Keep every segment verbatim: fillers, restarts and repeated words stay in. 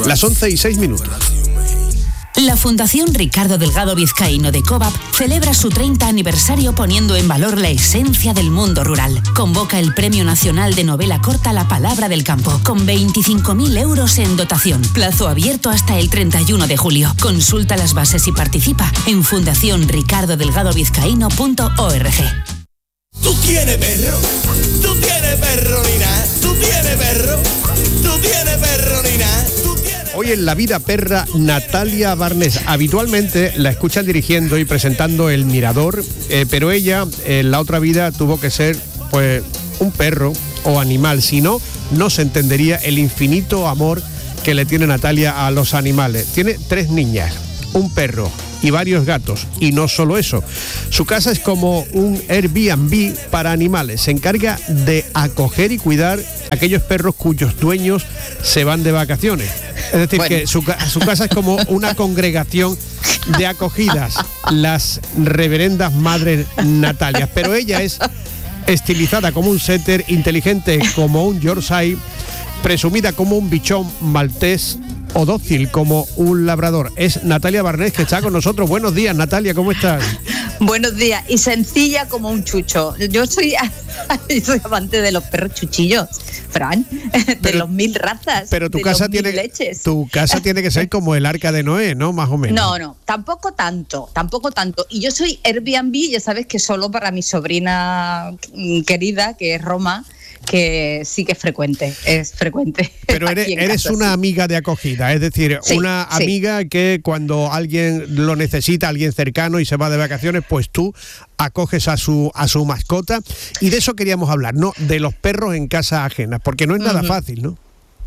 Las once y seis minutos. La Fundación Ricardo Delgado Vizcaíno de COVAP celebra su treinta aniversario poniendo en valor la esencia del mundo rural. Convoca el Premio Nacional de Novela Corta La Palabra del Campo, con veinticinco mil euros en dotación. Plazo abierto hasta el treinta y uno de julio. Consulta las bases y participa en fundación ricardo delgado vizcaíno punto org. Tú tienes perro, tú tienes perro, Nina, tú tienes perro, tú tienes perro, Nina. Hoy en La Vida Perra, Natalia Barnés. Habitualmente la escuchan dirigiendo y presentando El Mirador, eh, pero ella en la otra vida tuvo que ser pues un perro o animal, si no, no se entendería el infinito amor que le tiene Natalia a los animales. Tiene tres niñas, un perro y varios gatos, y no solo eso, su casa es como un Airbnb para animales. Se encarga de acoger y cuidar a aquellos perros cuyos dueños se van de vacaciones. Es decir, bueno, que su, su casa es como una congregación de acogidas, las reverendas madres Natalias, pero ella es estilizada como un setter, inteligente como un Yorkshire, presumida como un bichón maltés o dócil como un labrador. Es Natalia Barnés, que está con nosotros. Buenos días, Natalia, ¿cómo estás? Buenos días, y sencilla como un chucho. Yo soy, soy amante de los perros chuchillos, Fran, de pero, los mil razas. Pero tu de casa los tiene, mil leches. Tu casa tiene que ser como el Arca de Noé, ¿no? Más o menos. No, no, tampoco tanto, tampoco tanto. Y yo soy Airbnb, ya sabes que solo para mi sobrina querida, que es Roma, que sí que es frecuente, es frecuente. Pero eres, eres casa, una sí. amiga de acogida, es decir, sí, una sí. amiga que cuando alguien lo necesita, alguien cercano y se va de vacaciones, pues tú acoges a su a su mascota. Y de eso queríamos hablar, ¿no? De los perros en casa ajenas, porque no es nada uh-huh. fácil, ¿no?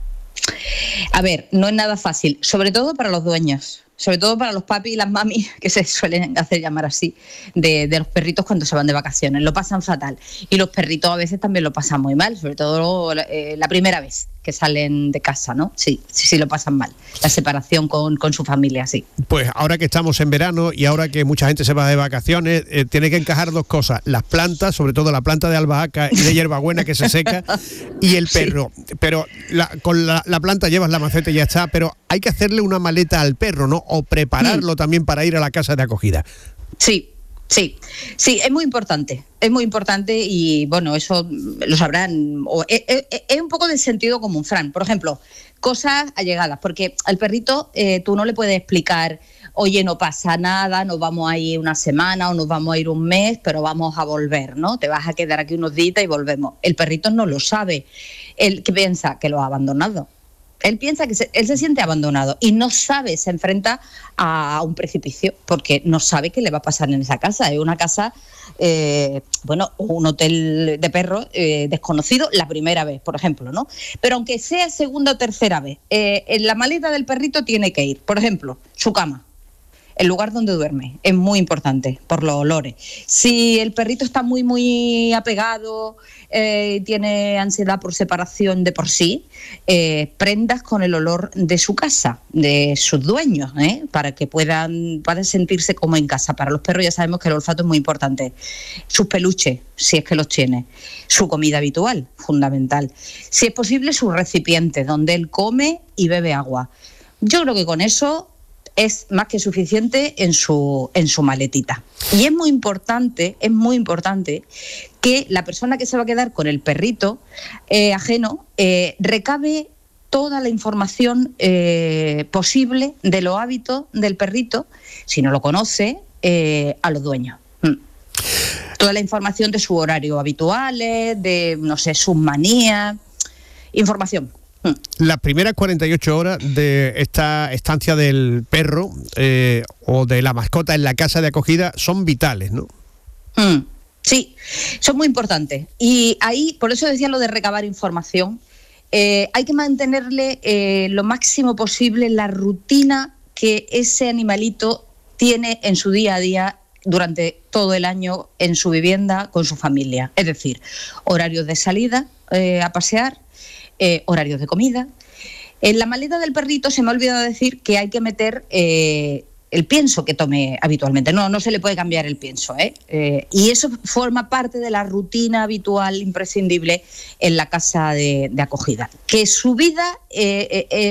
A ver, no es nada fácil, sobre todo para los dueños. Sobre todo para los papis y las mamis, que se suelen hacer llamar así, de, de los perritos cuando se van de vacaciones. Lo pasan fatal. Y los perritos a veces también lo pasan muy mal, sobre todo eh, la primera vez que salen de casa, ¿no? Sí, sí, sí lo pasan mal. La separación con, con su familia, sí. Pues ahora que estamos en verano y ahora que mucha gente se va de vacaciones, eh, tiene que encajar dos cosas. Las plantas, sobre todo la planta de albahaca y de hierbabuena que se seca, y el perro. Sí. Pero la, con la, la planta llevas la maceta y ya está, pero hay que hacerle una maleta al perro, ¿no? O prepararlo mm. también para ir a la casa de acogida. Sí. Sí, sí, es muy importante, es muy importante y bueno, eso lo sabrán, o es, es, es un poco de sentido común, Fran. Por ejemplo, cosas allegadas, porque al perrito eh, tú no le puedes explicar, oye, no pasa nada, nos vamos a ir una semana o nos vamos a ir un mes, pero vamos a volver, ¿no? Te vas a quedar aquí unos días y volvemos. El perrito no lo sabe, él que piensa que lo ha abandonado. Él piensa que se, él se siente abandonado y no sabe, se enfrenta a un precipicio porque no sabe qué le va a pasar en esa casa. Es una casa, eh, bueno, un hotel de perros eh, desconocido la primera vez, por ejemplo, ¿no? Pero aunque sea segunda o tercera vez, eh, en la maleta del perrito tiene que ir, por ejemplo, su cama. El lugar donde duerme es muy importante por los olores. Si el perrito está muy, muy apegado, eh, tiene ansiedad por separación de por sí, eh, prendas con el olor de su casa, de sus dueños, ¿eh? Para que puedan, puedan sentirse como en casa. Para los perros ya sabemos que el olfato es muy importante. Sus peluches, si es que los tiene. Su comida habitual, fundamental. Si es posible, sus recipientes, donde él come y bebe agua. Yo creo que con eso es más que suficiente en su, en su maletita. Y es muy importante, es muy importante que la persona que se va a quedar con el perrito eh, ajeno eh, recabe toda la información eh, posible de los hábitos del perrito, si no lo conoce, eh, a los dueños. Mm. Toda la información de sus horarios habituales, de, no sé, sus manías, información. Las primeras cuarenta y ocho horas de esta estancia del perro eh, o de la mascota en la casa de acogida son vitales, ¿no? Mm, sí, son muy importantes. Y ahí, por eso decía lo de recabar información, eh, hay que mantenerle eh, lo máximo posible la rutina que ese animalito tiene en su día a día durante todo el año en su vivienda con su familia. Es decir, horarios de salida eh, a pasear, Eh, horarios de comida. En la maleta del perrito se me ha olvidado decir que hay que meter eh, el pienso que tome habitualmente. No, no se le puede cambiar el pienso, ¿eh? Eh, y eso forma parte de la rutina habitual imprescindible en la casa de, de acogida. Que su vida eh, eh, eh,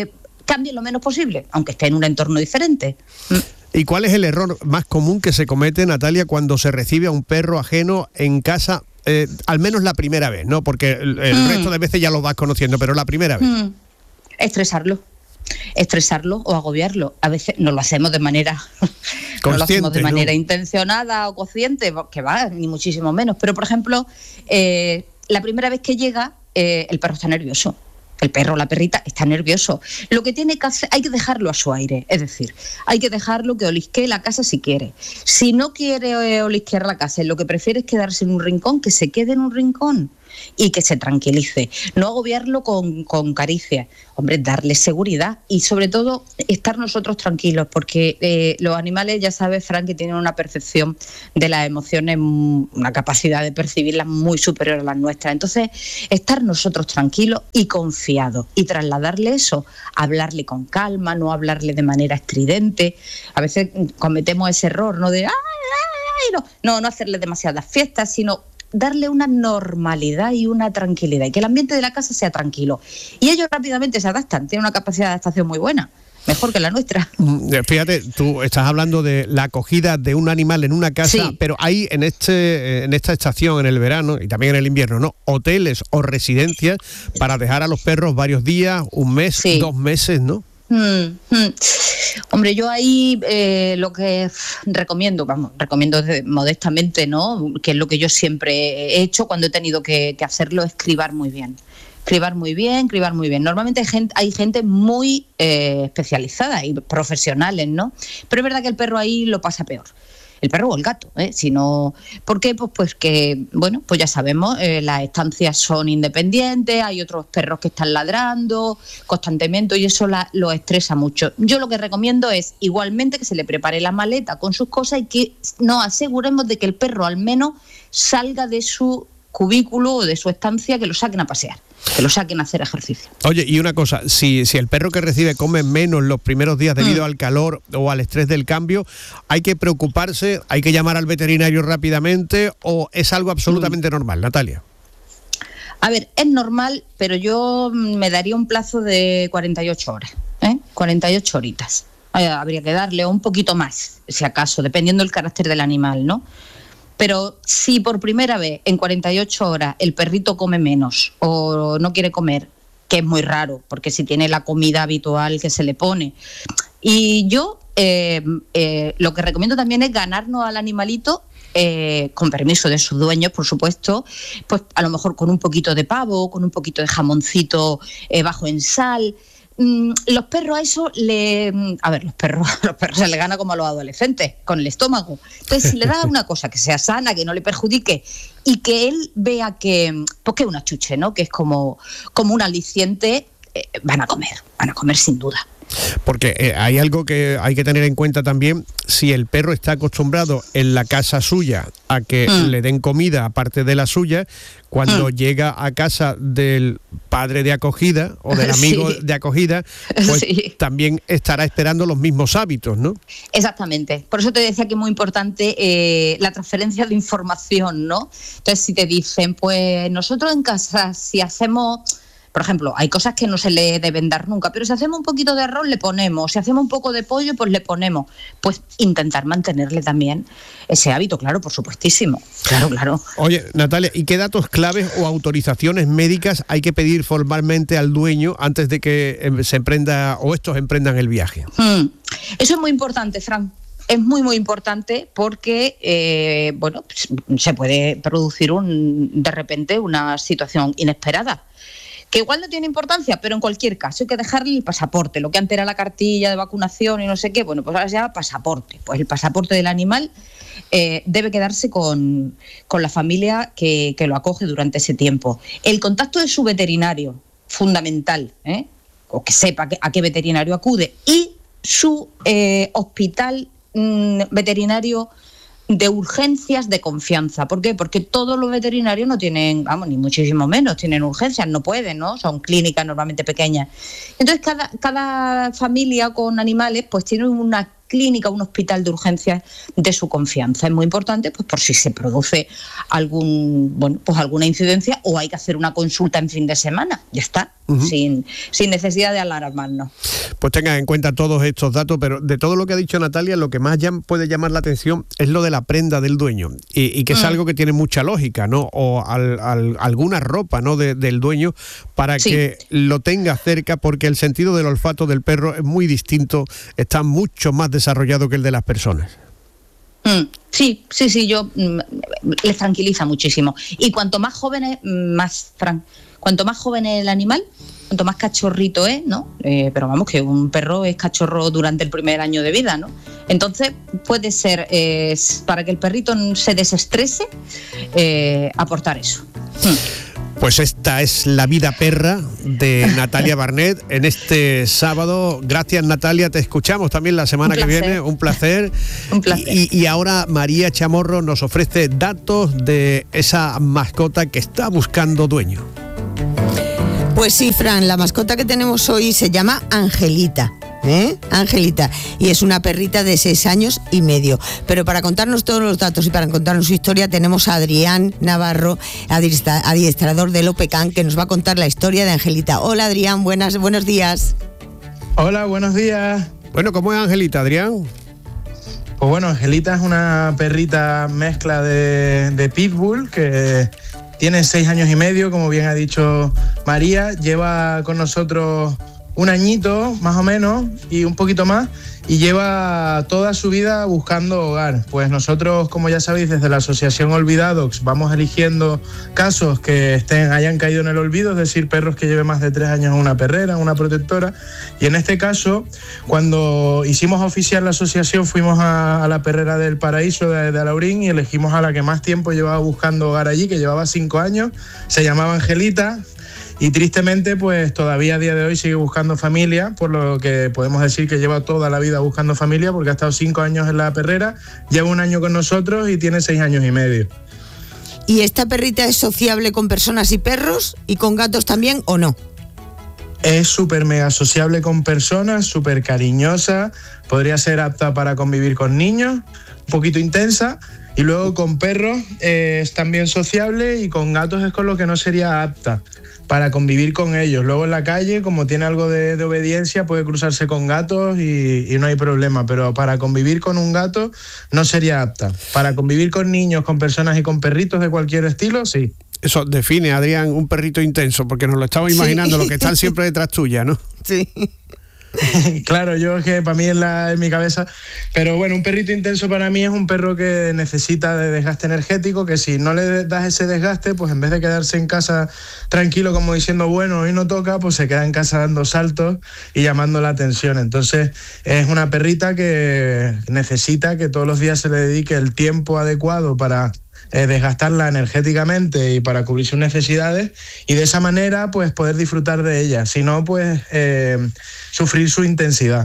cambie lo menos posible, aunque esté en un entorno diferente. ¿Y cuál es el error más común que se comete, Natalia, cuando se recibe a un perro ajeno en casa, eh, al menos la primera vez, ¿no? Porque el, el mm. resto de veces ya lo vas conociendo, pero la primera vez. Mm. Estresarlo. estresarlo o agobiarlo. A veces no lo hacemos de manera no lo hacemos de manera ¿no? intencionada o consciente, que va, ni muchísimo menos. Pero, por ejemplo, eh, la primera vez que llega, eh, el perro está nervioso. El perro o la perrita está nervioso. Lo que tiene que hacer, hay que dejarlo a su aire. Es decir, hay que dejarlo que olisquee la casa si quiere. Si no quiere olisquear la casa, lo que prefiere es quedarse en un rincón, que se quede en un rincón y que se tranquilice. No agobiarlo con, con caricias. Hombre, darle seguridad y sobre todo estar nosotros tranquilos, porque eh, los animales, ya sabes, Fran, que tienen una percepción de las emociones, una capacidad de percibirlas muy superior a las nuestras. Entonces, estar nosotros tranquilos y confiados y trasladarle eso, hablarle con calma, no hablarle de manera estridente. A veces cometemos ese error, ¿no? De ¡ay, ay, ay! No, no, no hacerle demasiadas fiestas, sino darle una normalidad y una tranquilidad y que el ambiente de la casa sea tranquilo. Y ellos rápidamente se adaptan, tienen una capacidad de adaptación muy buena, mejor que la nuestra. Fíjate, tú estás hablando de la acogida de un animal en una casa, sí. pero hay en este en esta estación, en el verano y también en el invierno, ¿no? Hoteles o residencias para dejar a los perros varios días, un mes, sí. dos meses, ¿no? Hmm, hmm. Hombre, yo ahí eh, lo que recomiendo, vamos, recomiendo de, modestamente, ¿no? Que es lo que yo siempre he hecho cuando he tenido que, que hacerlo, es cribar muy bien. Cribar muy bien, cribar muy bien. Normalmente hay gente, hay gente muy eh, especializada y profesionales, ¿no? Pero es verdad que el perro ahí lo pasa peor. El perro o el gato, ¿eh? Si no, ¿por qué? Pues, pues que, bueno, pues ya sabemos, eh, las estancias son independientes, hay otros perros que están ladrando constantemente y eso la, lo estresa mucho. Yo lo que recomiendo es igualmente que se le prepare la maleta con sus cosas y que nos aseguremos de que el perro al menos salga de su cubículo o de su estancia, que lo saquen a pasear, que lo saquen a hacer ejercicio. Oye, y una cosa, si, si el perro que recibe come menos los primeros días debido mm. al calor o al estrés del cambio, ¿hay que preocuparse, hay que llamar al veterinario rápidamente o es algo absolutamente mm. normal, Natalia? A ver, es normal, pero yo me daría un plazo de cuarenta y ocho horas, ¿eh? cuarenta y ocho horitas. Habría que darle un poquito más, si acaso, dependiendo del carácter del animal, ¿no? Pero si por primera vez en cuarenta y ocho horas el perrito come menos o no quiere comer, que es muy raro, porque si tiene la comida habitual que se le pone. Y yo eh, eh, lo que recomiendo también es ganarnos al animalito, eh, con permiso de sus dueños, por supuesto, pues a lo mejor con un poquito de pavo, con un poquito de jamoncito eh, bajo en sal. Los perros a eso le... A ver, los perros los perros se le gana como a los adolescentes, con el estómago. Entonces, si le da una cosa que sea sana, que no le perjudique y que él vea que... Pues que es una chuche, ¿no? Que es como, como un aliciente, eh, van a comer, van a comer sin duda. Porque eh, hay algo que hay que tener en cuenta también, si el perro está acostumbrado en la casa suya a que mm. le den comida aparte de la suya, cuando mm. llega a casa del padre de acogida o del amigo sí. de acogida, pues sí. también estará esperando los mismos hábitos, ¿no? Exactamente. Por eso te decía que es muy importante eh, la transferencia de información, ¿no? Entonces, si te dicen, pues nosotros en casa, si hacemos... Por ejemplo, hay cosas que no se le deben dar nunca, pero si hacemos un poquito de arroz le ponemos, si hacemos un poco de pollo pues le ponemos. Pues intentar mantenerle también ese hábito, claro, por supuestísimo. Claro, claro. Oye, Natalia, ¿y qué datos claves o autorizaciones médicas hay que pedir formalmente al dueño antes de que se emprenda o estos emprendan el viaje? Hmm. Eso es muy importante, Fran. Es muy, muy importante porque, eh, bueno, se puede producir un, de repente una situación inesperada, que igual no tiene importancia, pero en cualquier caso hay que dejarle el pasaporte, lo que antes era la cartilla de vacunación y no sé qué, bueno, pues ahora se llama pasaporte. Pues el pasaporte del animal eh, debe quedarse con, con la familia que, que lo acoge durante ese tiempo. El contacto de su veterinario, fundamental, ¿eh? o que sepa que, a qué veterinario acude, y su eh, hospital mmm, veterinario de urgencias de confianza. ¿Por qué? Porque todos los veterinarios no tienen, vamos, ni muchísimo menos, tienen urgencias, no pueden, ¿no? Son clínicas normalmente pequeñas. Entonces, cada, cada familia con animales pues tiene una clínica, un hospital de urgencias de su confianza. Es muy importante, pues por si se produce algún, bueno, pues alguna incidencia o hay que hacer una consulta en fin de semana. Ya está, uh-huh. sin, sin necesidad de alarmarnos. Pues tengan en cuenta todos estos datos, pero de todo lo que ha dicho Natalia, lo que más ya puede llamar la atención es lo de la prenda del dueño, y, y que es mm. algo que tiene mucha lógica, ¿no? O al, al, alguna ropa, ¿no? De, del dueño, para sí. que lo tenga cerca, porque el sentido del olfato del perro es muy distinto, está mucho más desarrollado que el de las personas. Mm, sí, sí, sí, yo mm, les tranquiliza muchísimo. Y cuanto más jóvenes, más Fran, cuanto más joven es el animal, cuanto más cachorrito es, ¿no? Eh, pero vamos, que un perro es cachorro durante el primer año de vida, ¿no? Entonces puede ser, eh, para que el perrito se desestrese, eh, aportar eso. Mm. Pues esta es la vida perra de Natalia Barnet en este sábado. Gracias, Natalia, te escuchamos también la semana que viene. Un placer. Un placer. Y, y ahora María Chamorro nos ofrece datos de esa mascota que está buscando dueño. Pues sí, Fran, la mascota que tenemos hoy se llama Angelita. ¿Eh? Angelita, y es una perrita de seis años y medio. Pero para contarnos todos los datos y para contarnos su historia tenemos a Adrián Navarro, adiestrador del Opecan, que nos va a contar la historia de Angelita. Hola, Adrián, buenas, buenos días. Hola, buenos días. Bueno, ¿cómo es Angelita, Adrián? Pues bueno, Angelita es una perrita mezcla de, de pitbull que tiene seis años y medio, como bien ha dicho María. Lleva con nosotros un añito más o menos y un poquito más, y lleva toda su vida buscando hogar. Pues nosotros, como ya sabéis, desde la asociación Olvidadogs vamos eligiendo casos que estén hayan caído en el olvido, es decir, perros que lleven más de tres años en una perrera, en una protectora. Y en este caso, cuando hicimos oficial la asociación, fuimos a, a la perrera del Paraíso de, de Alaurín y elegimos a la que más tiempo llevaba buscando hogar allí, que llevaba cinco años, se llamaba Angelita. Y tristemente, pues todavía a día de hoy sigue buscando familia, por lo que podemos decir que lleva toda la vida buscando familia, porque ha estado cinco años en la perrera, lleva un año con nosotros y tiene seis años y medio. ¿Y esta perrita es sociable con personas y perros y con gatos también o no? Es súper mega sociable con personas, súper cariñosa, podría ser apta para convivir con niños, un poquito intensa. Y luego con perros eh, es también sociable, y con gatos es con lo que no sería apta para convivir con ellos. Luego en la calle, como tiene algo de, de obediencia, puede cruzarse con gatos y, y no hay problema, pero para convivir con un gato no sería apta. Para convivir con niños, con personas y con perritos de cualquier estilo, sí. Eso define, Adrián, un perrito intenso, porque nos lo estamos imaginando, sí. Los que están siempre detrás tuya, ¿no? Sí. Claro, yo es que para mí es la, en mi cabeza, pero bueno, un perrito intenso para mí es un perro que necesita de desgaste energético, que si no le das ese desgaste, pues en vez de quedarse en casa tranquilo como diciendo bueno, hoy no toca, pues se queda en casa dando saltos y llamando la atención. Entonces es una perrita que necesita que todos los días se le dedique el tiempo adecuado para Eh, desgastarla energéticamente y para cubrir sus necesidades, y de esa manera pues poder disfrutar de ella, si no pues eh, sufrir su intensidad.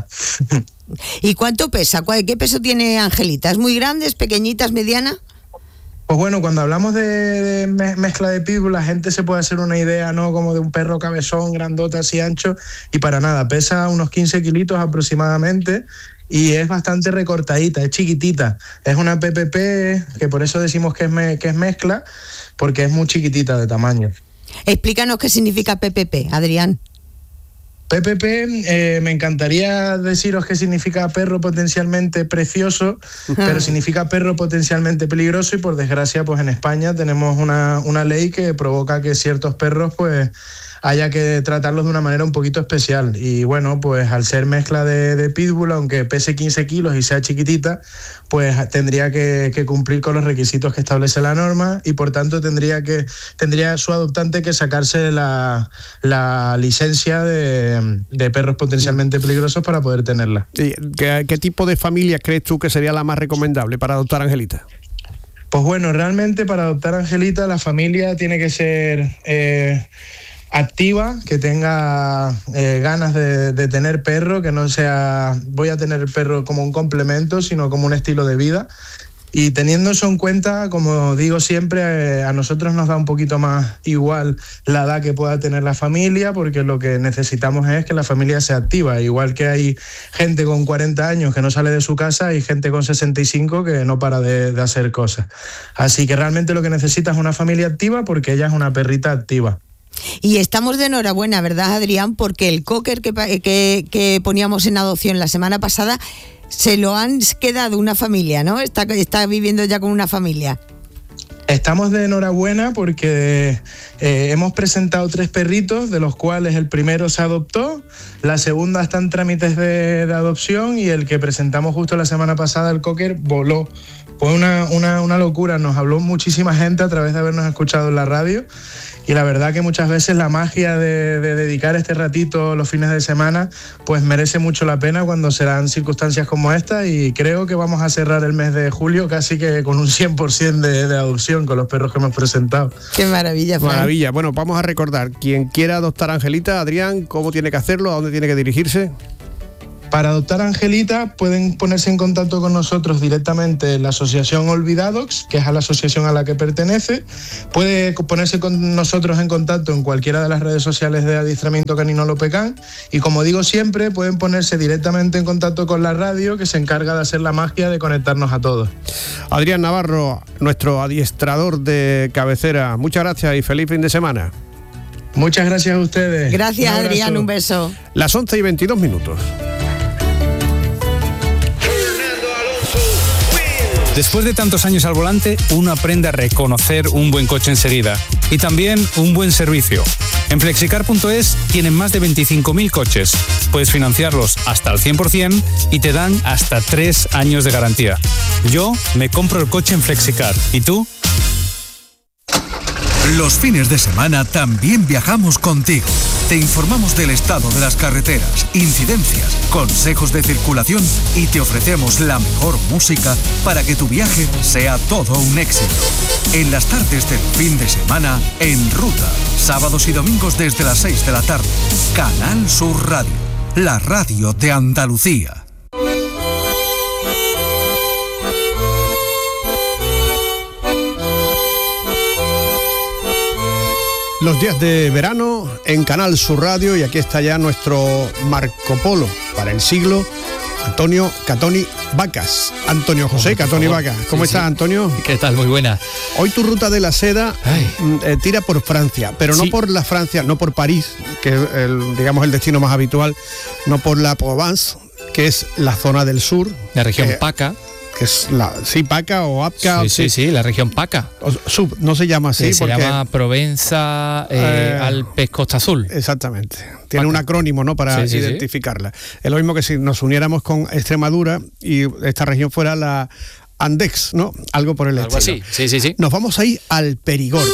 ¿Y cuánto pesa? ¿Qué peso tiene Angelita? ¿Es muy grande, es pequeñita, es mediana? Pues bueno, cuando hablamos de, de mezcla de pitbull, la gente se puede hacer una idea, ¿no? Como de un perro cabezón, grandote, así ancho, y para nada, pesa unos quince kilitos aproximadamente. Y es bastante recortadita, es chiquitita. Es una P P P, que por eso decimos que es, me, que es mezcla, porque es muy chiquitita de tamaño. Explícanos qué significa P P P, Adrián. P P P, eh, me encantaría deciros que significa perro potencialmente precioso, pero significa perro potencialmente peligroso, y por desgracia pues en España tenemos una, una ley que provoca que ciertos perros pues haya que tratarlos de una manera un poquito especial. Y bueno, pues al ser mezcla de, de pitbull, aunque pese quince kilos y sea chiquitita, pues tendría que, que cumplir con los requisitos que establece la norma, y por tanto tendría que tendría su adoptante que sacarse la, la licencia de, de perros potencialmente peligrosos para poder tenerla. ¿Qué, qué tipo de familia crees tú que sería la más recomendable para adoptar a Angelita? Pues bueno, realmente para adoptar a Angelita la familia tiene que ser Eh, activa, que tenga eh, ganas de, de tener perro, que no sea voy a tener perro como un complemento, sino como un estilo de vida. Y teniendo eso en cuenta, como digo siempre, eh, a nosotros nos da un poquito más igual la edad que pueda tener la familia, porque lo que necesitamos es que la familia sea activa. Igual que hay gente con cuarenta años que no sale de su casa, hay gente con sesenta y cinco que no para de, de hacer cosas. Así que realmente lo que necesita es una familia activa, porque ella es una perrita activa. Y estamos de enhorabuena, ¿verdad, Adrián? Porque el cocker que, que, que poníamos en adopción la semana pasada se lo han quedado una familia, ¿no? Está, está viviendo ya con una familia. Estamos de enhorabuena porque eh, hemos presentado tres perritos, de los cuales el primero se adoptó, la segunda está en trámites de, de adopción y el que presentamos justo la semana pasada, el cocker, voló. Fue una, una, una locura, nos habló muchísima gente a través de habernos escuchado en la radio. Y la verdad que muchas veces la magia de, de dedicar este ratito los fines de semana pues merece mucho la pena cuando se dan circunstancias como esta, y creo que vamos a cerrar el mes de julio casi que con un cien por ciento de, de adopción con los perros que hemos presentado. Qué maravilla, Fran. Maravilla. Bueno, vamos a recordar, quien quiera adoptar a Angelita, Adrián, ¿cómo tiene que hacerlo? ¿A dónde tiene que dirigirse? Para adoptar a Angelita pueden ponerse en contacto con nosotros directamente en la asociación Olvidadogs, que es a la asociación a la que pertenece. Puede ponerse con nosotros en contacto en cualquiera de las redes sociales de Adiestramiento Canino Lopecán, y como digo siempre, pueden ponerse directamente en contacto con la radio, que se encarga de hacer la magia de conectarnos a todos. Adrián Navarro, nuestro adiestrador de cabecera, muchas gracias y feliz fin de semana. Muchas gracias a ustedes. Gracias, Adrián, un beso. Las once y veintidós minutos. Después de tantos años al volante, uno aprende a reconocer un buen coche enseguida y también un buen servicio. En flexicar punto es tienen más de veinticinco mil coches. Puedes financiarlos hasta el cien por ciento y te dan hasta tres años de garantía. Yo me compro el coche en Flexicar. ¿Y tú? Los fines de semana también viajamos contigo. Te informamos del estado de las carreteras, incidencias, consejos de circulación y te ofrecemos la mejor música para que tu viaje sea todo un éxito. En las tardes del fin de semana, En Ruta, sábados y domingos desde las seis de la tarde. Canal Sur Radio, la radio de Andalucía. Los días de verano en Canal Sur Radio, y aquí está ya nuestro Marco Polo para el siglo, Antonio Catoni Vacas. Antonio José Catoni Vacas. ¿Cómo sí, estás, sí. Antonio? ¿Qué tal? Muy buena. Hoy tu ruta de la seda eh, tira por Francia, pero no sí. por la Francia, no por París, que es el, digamos el destino más habitual, no por la Provence, que es la zona del sur. La región eh, Paca. Que es la, sí, Paca o Apca. Sí, sí, sí, la región Paca. O, sub, no se llama así. Sí, se porque, llama Provenza eh, eh, Alpes Costa Azul. Exactamente. Tiene Paca. Un acrónimo, ¿no? Para sí, sí, identificarla. Sí. Es lo mismo que si nos uniéramos con Extremadura y esta región fuera la Andex, ¿no? Algo por el Algo estilo. Así, sí, sí, sí. Nos vamos ahí al Perigord.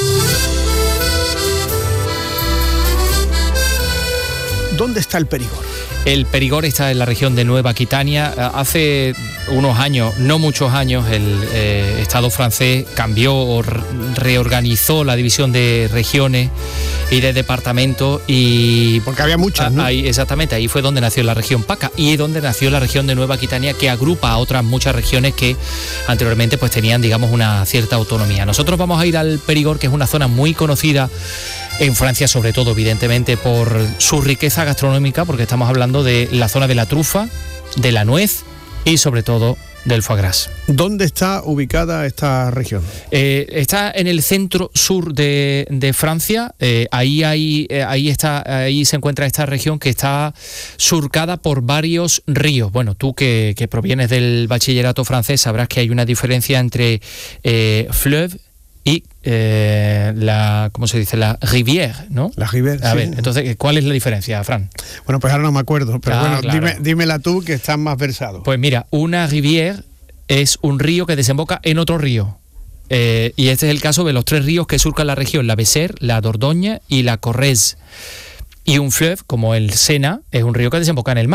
¿Dónde está el Perigord? El Perigord está en la región de Nueva Aquitania. Hace unos años, no muchos años, el eh, Estado francés cambió o reorganizó la división de regiones y de departamentos y... Porque había muchas, ¿no? Ahí, exactamente, ahí fue donde nació la región Paca y donde nació la región de Nueva Aquitania, que agrupa a otras muchas regiones que anteriormente pues tenían, digamos, una cierta autonomía. Nosotros vamos a ir al Perigord, que es una zona muy conocida en Francia, sobre todo, evidentemente, por su riqueza gastronómica, porque estamos hablando de la zona de la trufa, de la nuez y, sobre todo, del foie gras. ¿Dónde está ubicada esta región? Eh, está en el centro sur de, de Francia. Eh, ahí, hay, eh, ahí, está, ahí se encuentra esta región, que está surcada por varios ríos. Bueno, tú que, que provienes del bachillerato francés sabrás que hay una diferencia entre eh, fleuve y eh, la, ¿cómo se dice? La rivière, ¿no? La rivière, A sí. ver, entonces, ¿cuál es la diferencia, Fran? Bueno, pues ahora no me acuerdo, pero ah, bueno, claro. dime, dímela tú, que estás más versado. Pues mira, una rivière es un río que desemboca en otro río. Eh, y este es el caso de los tres ríos que surcan la región, la Weser, la Dordogne y la Corrèze. Y un fleuve, como el Sena, es un río que desemboca en el mar.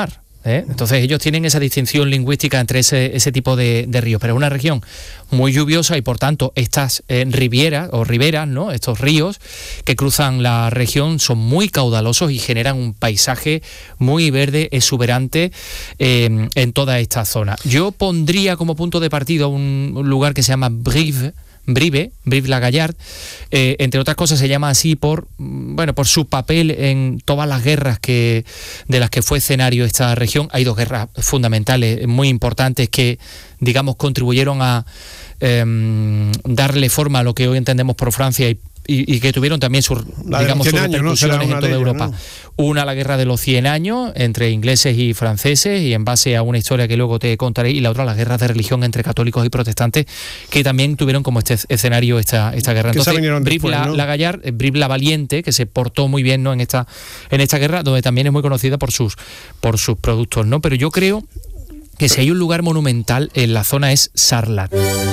¿eh? Entonces ellos tienen esa distinción lingüística entre ese, ese tipo de, de ríos, pero es una región muy lluviosa y por tanto estas eh, rivieras o riberas, ¿no? Estos ríos que cruzan la región son muy caudalosos y generan un paisaje muy verde, exuberante eh, en toda esta zona. Yo pondría como punto de partida un, un lugar que se llama Brive, Brive, Brive-la-Gaillarde, eh, entre otras cosas se llama así por, bueno, por su papel en todas las guerras que, de las que fue escenario esta región. Hay dos guerras fundamentales muy importantes que, digamos, contribuyeron a eh, darle forma a lo que hoy entendemos por Francia y Y, y que tuvieron también sus, digamos, sus repercusiones en toda Europa. ¿No? Una, la guerra de los cien años entre ingleses y franceses, y en base a una historia que luego te contaré, y la otra, las guerras de religión entre católicos y protestantes, que también tuvieron como este escenario esta, esta guerra. Entonces, Brive la, ¿no? la Gaillarde, Brive la Valiente, que se portó muy bien, ¿no? en esta en esta guerra, donde también es muy conocida por sus por sus productos, ¿no? Pero yo creo que si hay un lugar monumental en la zona es Sarlat.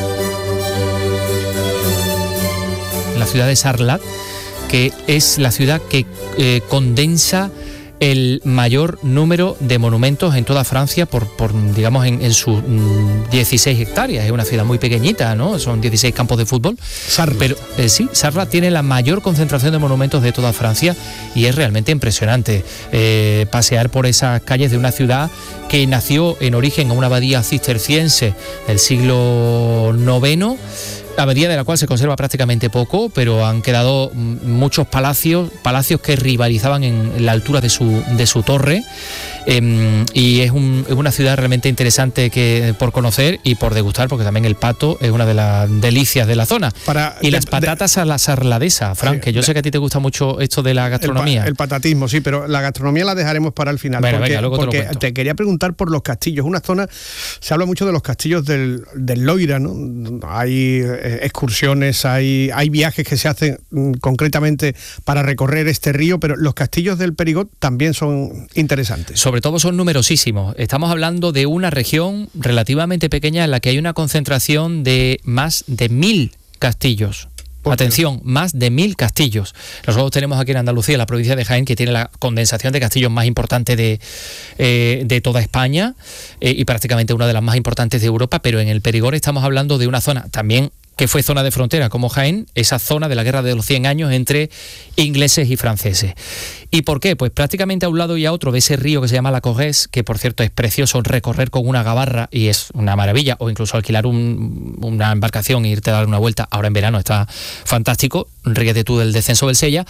La ciudad de Sarlat, que es la ciudad que eh, condensa el mayor número de monumentos en toda Francia por, por digamos, en, en sus mm, dieciséis hectáreas. Es una ciudad muy pequeñita, ¿no? Son dieciséis campos de fútbol. Sarlat. Pero eh, sí, Sarlat tiene la mayor concentración de monumentos de toda Francia y es realmente impresionante eh, pasear por esas calles de una ciudad que nació en origen a una abadía cisterciense del siglo noveno, abadía de la cual se conserva prácticamente poco, pero han quedado muchos palacios, palacios que rivalizaban en la altura de su, de su torre, eh, y es, un, es una ciudad realmente interesante que por conocer y por degustar, porque también el pato es una de las delicias de la zona. Para, y de, las patatas de, a la sarladesa, Frank, sí, que yo de, sé que a ti te gusta mucho esto de la gastronomía. El, el patatismo, sí, pero la gastronomía la dejaremos para el final. Bueno, porque, venga, luego porque te lo cuento. Te quería preguntar por los castillos. Una zona, se habla mucho de los castillos del, del Loira, ¿no? Hay excursiones, hay, hay viajes que se hacen mm, concretamente para recorrer este río, pero los castillos del Périgord también son interesantes. Sobre todo son numerosísimos. Estamos hablando de una región relativamente pequeña en la que hay una concentración de más de mil castillos. Atención, más de mil castillos. Nosotros tenemos aquí en Andalucía, la provincia de Jaén, que tiene la condensación de castillos más importante de, eh, de toda España eh, y prácticamente una de las más importantes de Europa, pero en el Périgord estamos hablando de una zona también que fue zona de frontera como Jaén, esa zona de la guerra de los cien años entre ingleses y franceses. ¿Y por qué? Pues prácticamente a un lado y a otro de ese río que se llama la Corrèze, que por cierto es precioso recorrer con una gabarra y es una maravilla, o incluso alquilar un, una embarcación e irte a dar una vuelta, ahora en verano está fantástico, ríete tú del descenso del Sella.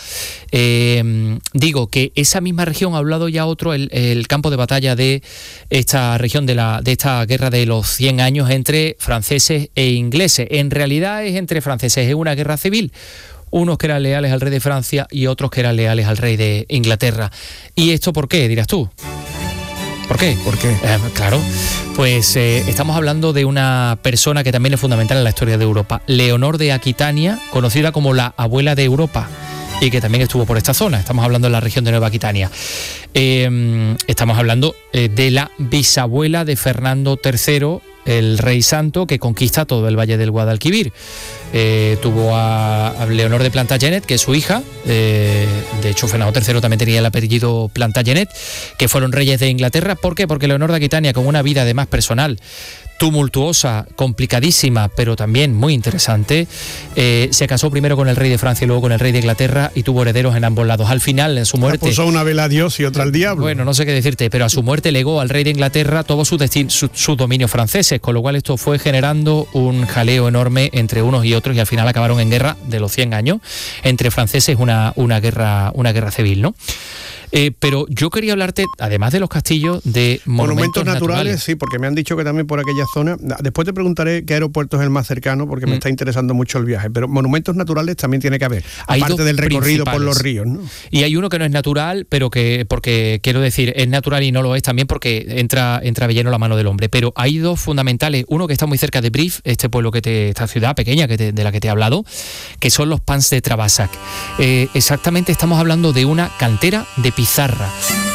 Eh, digo que esa misma región, a un lado y a otro, el, el campo de batalla de esta región, de, la, de esta guerra de los cien años entre franceses e ingleses. En realidad es entre franceses, es una guerra civil. Unos que eran leales al rey de Francia y otros que eran leales al rey de Inglaterra. ¿Y esto por qué, dirás tú? ¿Por qué? ¿Por qué? Eh, claro, pues eh, estamos hablando de una persona que también es fundamental en la historia de Europa, Leonor de Aquitania, conocida como la abuela de Europa, y que también estuvo por esta zona. Estamos hablando de la región de Nueva Aquitania. Eh, estamos hablando eh, de la bisabuela de Fernando tercero, el rey santo, que conquista todo el valle del Guadalquivir. Eh, tuvo a, a Leonor de Plantagenet, que es su hija. Eh, de hecho, Fernando tercero también tenía el apellido Plantagenet, que fueron reyes de Inglaterra. ¿Por qué? Porque Leonor de Aquitania, con una vida además personal tumultuosa, complicadísima, pero también muy interesante, eh, se casó primero con el rey de Francia y luego con el rey de Inglaterra y tuvo herederos en ambos lados. Al final, en su muerte... Puso una vela a Dios y otra al diablo. Bueno, no sé qué decirte, pero a su muerte legó al rey de Inglaterra todos sus su, su dominios franceses, con lo cual esto fue generando un jaleo enorme entre unos y otros y al final acabaron en guerra de los cien años entre franceses, una, una, guerra, una guerra civil, ¿no? Eh, pero yo quería hablarte, además de los castillos, de monumentos, monumentos naturales, naturales. Sí, porque me han dicho que también por aquella zona. Después te preguntaré qué aeropuerto es el más cercano, porque mm. me está interesando mucho el viaje. Pero monumentos naturales también tiene que haber, hay aparte del recorrido por los ríos, ¿no? Y hay uno que no es natural, pero que, porque quiero decir, es natural y no lo es también porque entra, entra de lleno la mano del hombre. Pero hay dos fundamentales, uno que está muy cerca de Brive, este pueblo que te, esta ciudad pequeña que te, de la que te he hablado, que son los Pans de Travassac. Eh, exactamente estamos hablando de una cantera de pizarra.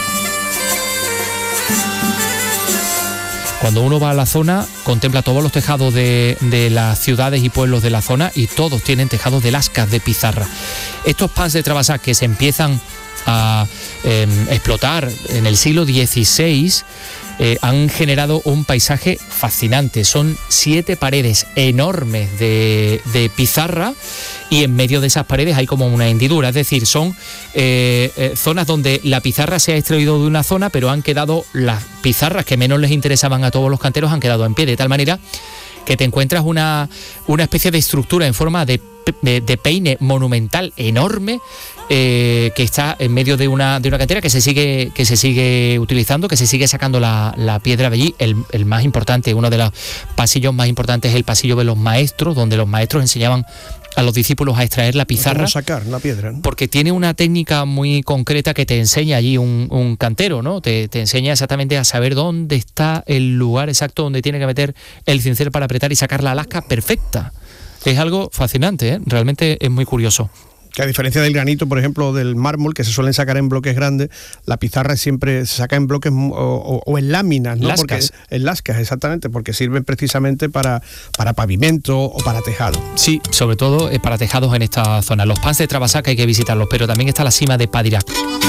Cuando uno va a la zona, contempla todos los tejados de, de las ciudades y pueblos de la zona y todos tienen tejados de lascas de pizarra. Estos Pans de Travassac que se empiezan a eh, explotar en el siglo dieciséis, eh, han generado un paisaje fascinante. Son siete paredes enormes de, de pizarra, y en medio de esas paredes hay como una hendidura, es decir, son eh, eh, zonas donde la pizarra se ha extraído de una zona, pero han quedado las pizarras que menos les interesaban a todos los canteros, han quedado en pie, de tal manera que te encuentras una, una especie de estructura en forma de, de, de peine monumental enorme, eh, que está en medio de una, de una cantera que se sigue, que se sigue utilizando, que se sigue sacando la, la piedra de allí. El, el más importante, uno de los pasillos más importantes es el pasillo de los maestros, donde los maestros enseñaban a los discípulos a extraer la pizarra. ¿Cómo sacar la piedra, ¿no? Porque tiene una técnica muy concreta que te enseña allí un, un cantero, ¿no? Te, te enseña exactamente a saber dónde está el lugar exacto donde tiene que meter el cincel para apretar y sacar la lasca perfecta. Es algo fascinante, ¿eh? Realmente es muy curioso. Que a diferencia del granito, por ejemplo, del mármol, que se suelen sacar en bloques grandes, la pizarra siempre se saca en bloques o, o, o en láminas, ¿no? Lascas. Porque, en lascas, exactamente, porque sirven precisamente para, para pavimento o para tejado. Sí, sobre todo eh, para tejados en esta zona. Los Pans de Trabasaca hay que visitarlos, pero también está la cima de Padirac.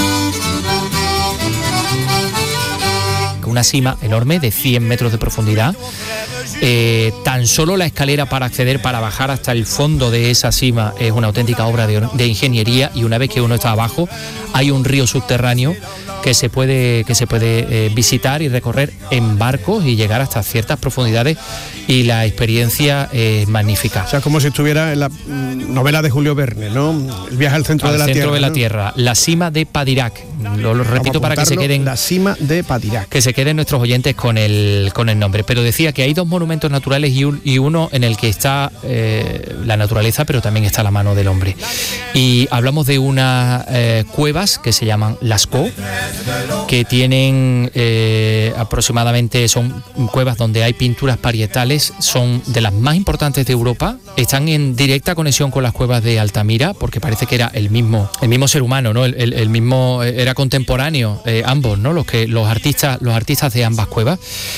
Una cima enorme de cien metros de profundidad. Eh, tan solo la escalera para acceder, para bajar hasta el fondo de esa cima, es una auténtica obra de, de ingeniería, y una vez que uno está abajo hay un río subterráneo que se puede, que se puede eh, visitar y recorrer en barcos y llegar hasta ciertas profundidades, y la experiencia es magnífica. O sea, como si estuviera en la mm, novela de Julio Verne, ¿no? El viaje al centro al de la centro Tierra. de la ¿no? Tierra, la cima de Padirac. Lo, lo repito para que se queden. La cima de Padirac. Que se queden nuestros oyentes con el, con el nombre. Pero decía que hay dos monumentos naturales y, un, y uno en el que está eh, la naturaleza, pero también está la mano del hombre. Y hablamos de unas eh, cuevas que se llaman Lascaux, que tienen eh, aproximadamente, son cuevas donde hay pinturas parietales, son de las más importantes de Europa, están en directa conexión con las cuevas de Altamira, porque parece que era el mismo, el mismo ser humano, ¿no? El, el, el mismo, era contemporáneo, eh, ambos, ¿no? Los que los artistas, los artistas de ambas cuevas,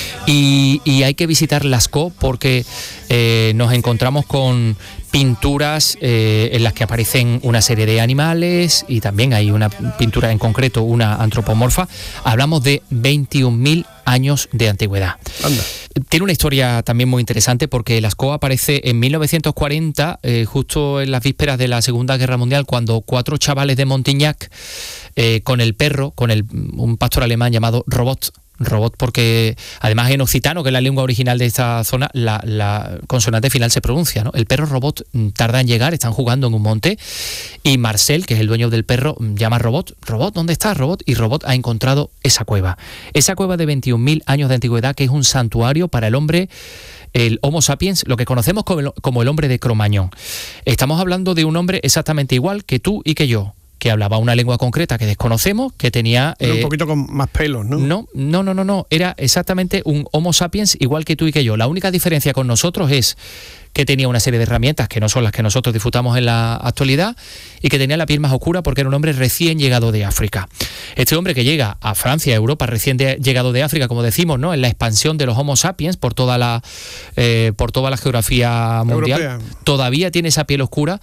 y, y hay que visitar Lascaux porque eh, nos encontramos con pinturas eh, en las que aparecen una serie de animales, y también hay una pintura en concreto, una antropomorfa. Hablamos de veintiún mil años de antigüedad. Anda. Tiene una historia también muy interesante porque Lascaux aparece en mil novecientos cuarenta, eh, justo en las vísperas de la Segunda Guerra Mundial, cuando cuatro chavales de Montignac, eh, con el perro, con el, un pastor alemán llamado Robot, Robot porque además en occitano, que es la lengua original de esta zona, la, la consonante final se pronuncia, ¿no? El perro Robot tarda en llegar, están jugando en un monte, y Marcel, que es el dueño del perro, llama a Robot. Robot, ¿dónde estás, Robot? Y Robot ha encontrado esa cueva. Esa cueva de veintiún mil años de antigüedad, que es un santuario para el hombre, el Homo sapiens, lo que conocemos como el, como el hombre de Cro-Magnon. Estamos hablando de un hombre exactamente igual que tú y que yo, que hablaba una lengua concreta que desconocemos, que tenía... Pero eh, un poquito con más pelos, ¿no? No, no, no, no, no. Era exactamente un Homo sapiens igual que tú y que yo. La única diferencia con nosotros es que tenía una serie de herramientas que no son las que nosotros disfrutamos en la actualidad, y que tenía la piel más oscura porque era un hombre recién llegado de África. Este hombre que llega a Francia, a Europa, recién de, llegado de África, como decimos, ¿no? En la expansión de los Homo sapiens por toda la, eh, por toda la geografía mundial, europea, todavía tiene esa piel oscura.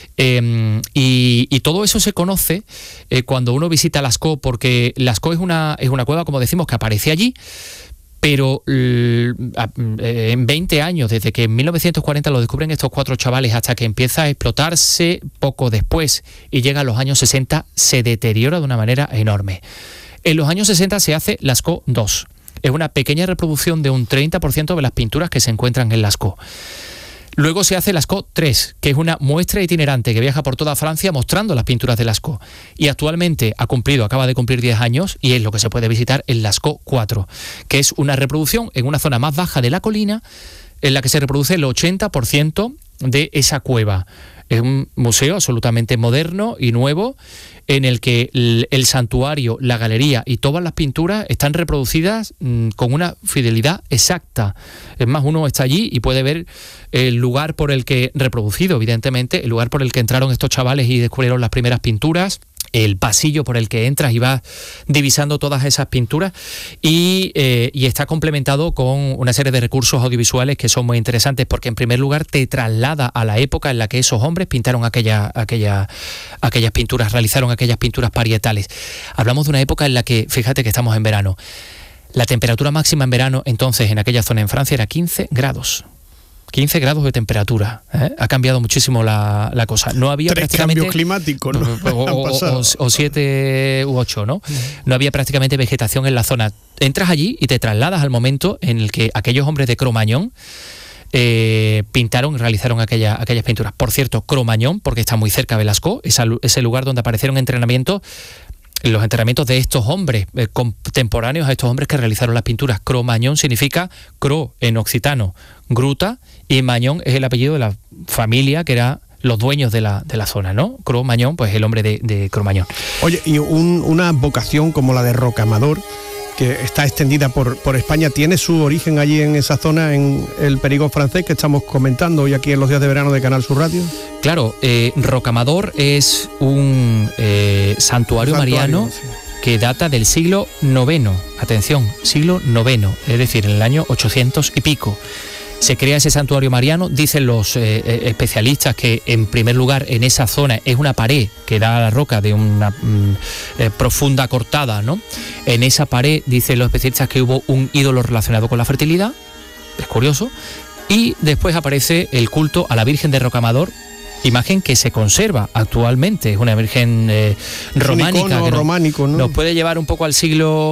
Eh, y, y todo eso se conoce eh, cuando uno visita Lascaux, porque Lascaux es una, es una cueva, como decimos, que aparece allí, pero eh, en veinte años, desde que en mil novecientos cuarenta lo descubren estos cuatro chavales hasta que empieza a explotarse poco después y llega a los años sesenta, se deteriora de una manera enorme. En los años sesenta se hace Lascaux dos. Es una pequeña reproducción de un treinta por ciento de las pinturas que se encuentran en Lascaux. Luego se hace Lascaux tres, que es una muestra itinerante que viaja por toda Francia mostrando las pinturas de Lascaux. Y actualmente ha cumplido, acaba de cumplir diez años, y es lo que se puede visitar el Lascaux cuatro, que es una reproducción en una zona más baja de la colina, en la que se reproduce el ochenta por ciento de esa cueva. Es un museo absolutamente moderno y nuevo, en el que el, el santuario, la galería y todas las pinturas están reproducidas mmm, con una fidelidad exacta. Es más, uno está allí y puede ver el lugar por el que, reproducido evidentemente, el lugar por el que entraron estos chavales y descubrieron las primeras pinturas, el pasillo por el que entras y vas divisando todas esas pinturas y, eh, y está complementado con una serie de recursos audiovisuales que son muy interesantes, porque en primer lugar te traslada a la época en la que esos hombres pintaron aquella, aquella, aquellas pinturas, realizaron aquellas pinturas parietales. Hablamos de una época en la que, fíjate que estamos en verano, la temperatura máxima en verano entonces en aquella zona en Francia era quince grados. quince grados de temperatura, ¿eh? Ha cambiado muchísimo la, la cosa. No había Tres prácticamente cambios climáticos, ¿no? O, o, o siete u ocho, ¿no? No había prácticamente vegetación en la zona. Entras allí y te trasladas al momento en el que aquellos hombres de Cro-Magnon eh, pintaron y realizaron aquella, aquellas pinturas. Por cierto, Cro-Magnon, porque está muy cerca de Belascaux, es el lugar donde aparecieron entrenamientos los entrenamientos de estos hombres eh, contemporáneos a estos hombres que realizaron las pinturas. Cro-Magnon significa Cro en occitano, gruta, y Magnon es el apellido de la familia que era los dueños de la, de la zona, ¿no? Cro-Magnon, pues el hombre de, de Cro-Magnon. Oye, y un, una vocación como la de Rocamador, que está extendida por, por España, ¿tiene su origen allí en esa zona, en el Perigord francés que estamos comentando hoy aquí en los días de verano de Canal Sur Radio? Claro, eh, Rocamador es un eh, santuario, santuario mariano sí. que data del siglo noveno, atención, siglo noveno, es decir, en el año ochocientos y pico. Se crea ese santuario mariano, dicen los eh, especialistas que en primer lugar en esa zona es una pared que da a la roca de una mm, eh, profunda cortada, ¿no? En esa pared dicen los especialistas que hubo un ídolo relacionado con la fertilidad, es curioso, y después aparece el culto a la Virgen de Rocamador, imagen que se conserva actualmente, es una virgen eh, románica, un icono que nos, románico, ¿no? Nos puede llevar un poco al siglo,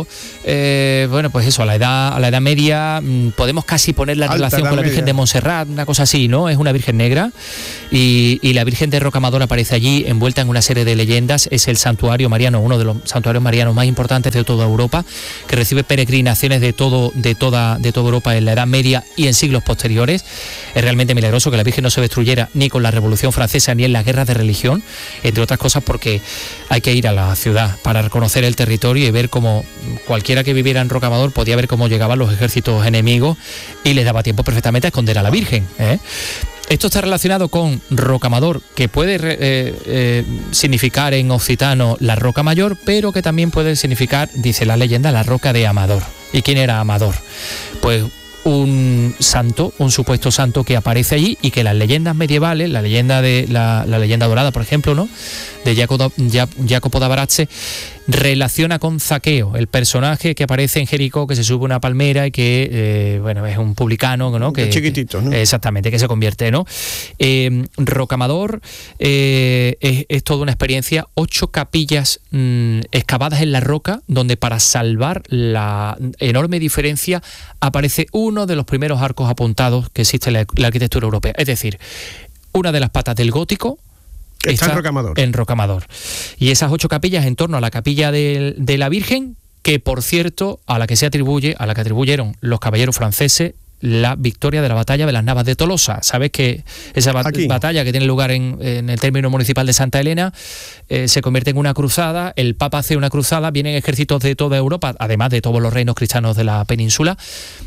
eh, bueno, pues eso, a la edad, a la edad media. Mmm, podemos casi ponerla en Alta relación edad con la Virgen media. de Montserrat, una cosa así, ¿no? Es una virgen negra y, y la Virgen de Rocamador aparece allí envuelta en una serie de leyendas. Es el santuario mariano, uno de los santuarios marianos más importantes de toda Europa, que recibe peregrinaciones de todo, de toda, de toda Europa en la Edad Media y en siglos posteriores. Es realmente milagroso que la Virgen no se destruyera ni con la Revolución Francesa ni en las guerras de religión, entre otras cosas porque hay que ir a la ciudad para reconocer el territorio y ver cómo cualquiera que viviera en Rocamador podía ver cómo llegaban los ejércitos enemigos y les daba tiempo perfectamente a esconder a la Virgen, ¿eh? Esto está relacionado con Rocamador, que puede eh, eh, significar en occitano la roca mayor, pero que también puede significar, dice la leyenda, la roca de Amador. ¿Y quién era Amador? Pues un santo, un supuesto santo que aparece allí y que las leyendas medievales, la leyenda de la, la leyenda dorada, por ejemplo, ¿no?, de Jacopo, Jacopo da Barazze, relaciona con Zaqueo, el personaje que aparece en Jericó, que se sube una palmera y que, eh, bueno, es un publicano, ¿no? Que, chiquitito, ¿no? Que, exactamente, que se convierte, ¿no? Eh, Rocamador eh, es, es toda una experiencia, ocho capillas mmm, excavadas en la roca, donde para salvar la enorme diferencia aparece uno de los primeros arcos apuntados que existe en la, la arquitectura europea. Es decir, una de las patas del gótico Está, está en Rocamador. En Rocamador. Y esas ocho capillas en torno a la capilla de, de la Virgen, que por cierto, a la que se atribuye, a la que atribuyeron los caballeros franceses la victoria de la batalla de las Navas de Tolosa. Sabes que esa bat Aquí. batalla que tiene lugar en, en el término municipal de Santa Elena eh, se convierte en una cruzada, el Papa hace una cruzada, vienen ejércitos de toda Europa, además de todos los reinos cristianos de la península,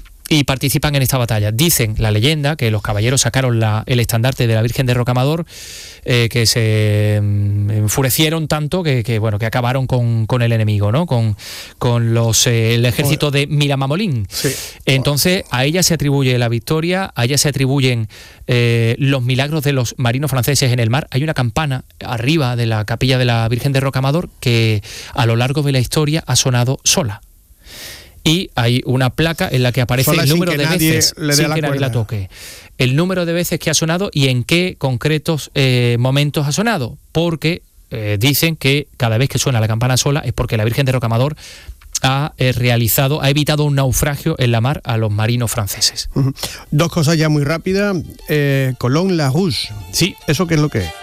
y participan en esta batalla. Dicen la leyenda que los caballeros sacaron la, el estandarte de la Virgen de Rocamador, eh, que se mm, enfurecieron tanto que, que bueno que acabaron con, con el enemigo, ¿no? Con, con los eh, el ejército de Miramamolín. Sí. Entonces a ella se atribuye la victoria, a ella se atribuyen eh, los milagros de los marinos franceses en el mar. Hay una campana arriba de la capilla de la Virgen de Rocamador que a lo largo de la historia ha sonado sola. Y hay una placa en la que aparece Sola el número de veces le sin la que nadie la cuerda. toque. El número de veces que ha sonado y en qué concretos eh, momentos ha sonado. Porque eh, dicen que cada vez que suena la campana sola es porque la Virgen de Rocamador ha eh, realizado, ha evitado un naufragio en la mar a los marinos franceses. Uh-huh. Dos cosas ya muy rápidas. Eh, Collonges-la-Rouge. Sí. ¿Eso qué es lo que es?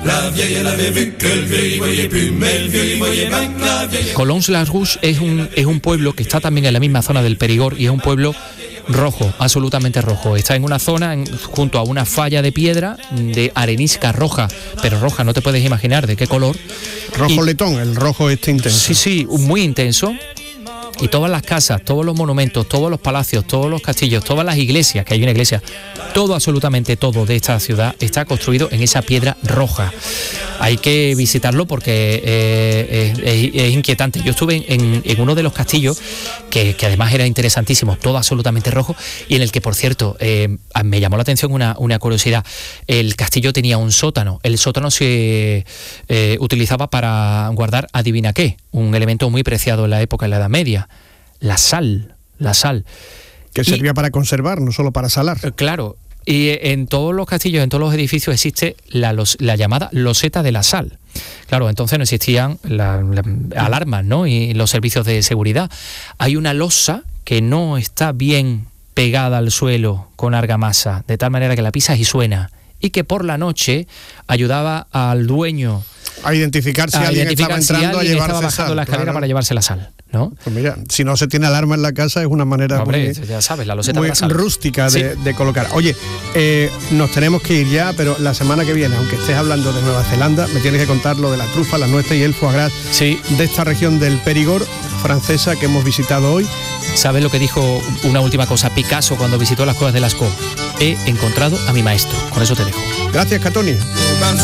Collonges-la-Rouge es un, es un pueblo que está también en la misma zona del Perigord y es un pueblo rojo, absolutamente rojo. Está en una zona en, junto a una falla de piedra de arenisca roja, pero roja, no te puedes imaginar de qué color. Rojo y, letón, el rojo este intenso. Sí, sí, muy intenso. y todas las casas, todos los monumentos, todos los palacios, todos los castillos, todas las iglesias, que hay una iglesia, todo, absolutamente todo de esta ciudad está construido en esa piedra roja. Hay que visitarlo porque eh, es, es, es inquietante. Yo estuve en, en uno de los castillos, que, que además era interesantísimo, todo absolutamente rojo, y en el que, por cierto, eh, me llamó la atención una, una curiosidad. El castillo tenía un sótano. El sótano se eh, utilizaba para guardar, adivina qué, un elemento muy preciado en la época, en la Edad Media, la sal, la sal. Que servía y, para conservar, no solo para salar. Claro. Y en todos los castillos, en todos los edificios existe la, los, la llamada loseta de la sal. Claro, entonces no existían la, la, alarmas, ¿no? Y los servicios de seguridad. Hay una losa que no está bien pegada al suelo con argamasa, de tal manera que la pisas y suena. Y que por la noche ayudaba al dueño a identificar si a alguien identificar estaba entrando si a llevarse estaba bajando sal, la escalera, claro, para llevarse la sal, ¿no? Pues mira, si no se tiene alarma en la casa es una manera Hombre, muy, ya sabes, la loseta muy de la sal. rústica Sí. de, de colocar. Oye, eh, nos tenemos que ir ya, pero la semana que viene, aunque estés hablando de Nueva Zelanda, me tienes que contar lo de la trufa, la nuez y el foie gras sí. de esta región del Périgord francesa que hemos visitado hoy. ¿Sabes lo que dijo una última cosa Picasso cuando visitó las cuevas de Lascaux? He encontrado a mi maestro. Con eso te dejo. Gracias, Catoni.